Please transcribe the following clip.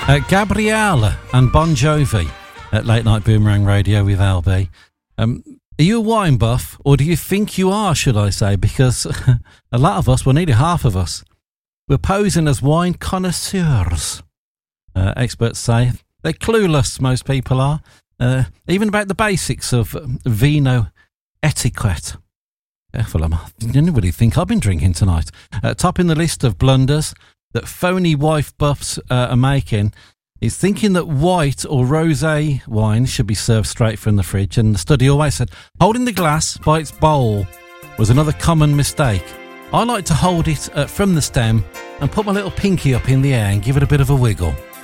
Gabrielle and Bon Jovi at Late Night Boomerang Radio with LB. Are you a wine buff, or do you think you are, should I say? Because a lot of us, well, nearly half of us, we're posing as wine connoisseurs. Experts say they're clueless, most people are, even about the basics of vino etiquette. Careful, I didn't really think I've been drinking tonight. Topping the list of blunders that phony wife buffs are making is thinking that white or rosé wine should be served straight from the fridge. And the study always said holding the glass by its bowl was another common mistake. I like to hold it from the stem and put my little pinky up in the air and give it a bit of a wiggle.